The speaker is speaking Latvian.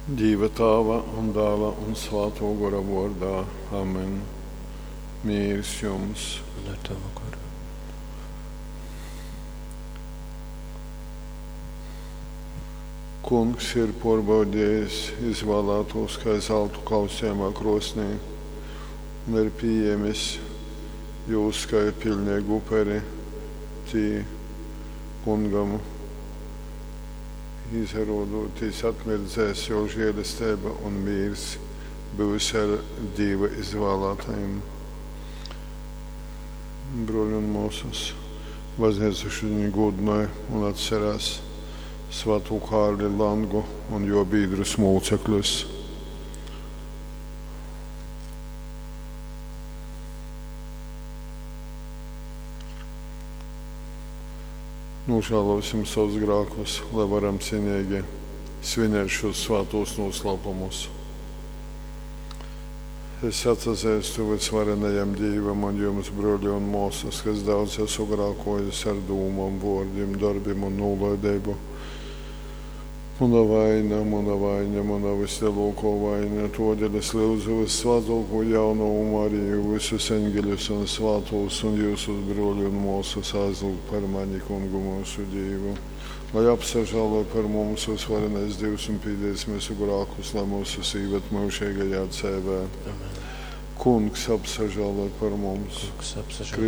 Dieva Tēva un Dēla un Svētā gara vārdā. Amen. Mīrs jums. Un ar tavu garu. Kungs ir pārbaudījis izvēlētos kā zeltu kausējumā krosnī un ir pieņēmis jūs kā pilnīgu upuri tī kungam. Izrādotīs atmirdzēs jau žēlastība un mīrs būs ar Dieva izvēlētajiem. Broļi un mūsas, baznīcuši viņu godināja un atcerās Svēto Kārli Langu un jo biedrus mūcekļus. Nožēlosim savus grēkus, lai varam cienīgi svinēt šos svētos noslēpumus. Es atzīstu visvarenajam Dievam un jums, broļi un mūsas, kas daudz esmu grēkojis ar domām, vārdiem, darbiem un nolaidību. Mana vaina, vislielākā vaina, todēļ es lūdzu visvētāko jauno Mariju, visus eņģeļus un svētos un jūsus broļi un mūsus aizlūgt par mani kungu mūsu Dievu. Lai apsažāloj par mums visvarenais Dievs un pīdēs mūsu grēkus, lai mūsu sīvet mūžīgajā dzīvē. Amen. Kungs apsažāloj par mums. Kungs apsažāloj